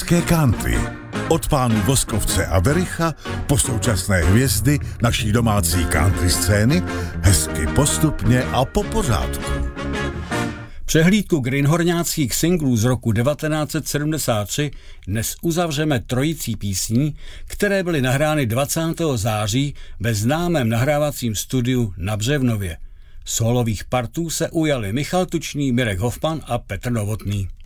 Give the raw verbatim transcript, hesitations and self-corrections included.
české country. Od pánů Voskovce a Vericha po současné hvězdy naší domácí country scény, hezky postupně a po pořádku. Přehlídku greenhorňáckých singlů z roku devatenáct set sedmdesát tři dnes uzavřeme trojicí písní, které byly nahrány dvacátého září ve známém nahrávacím studiu na Břevnově. Sólových partů se ujali Michal Tučný, Mirek Hofman a Petr Novotný.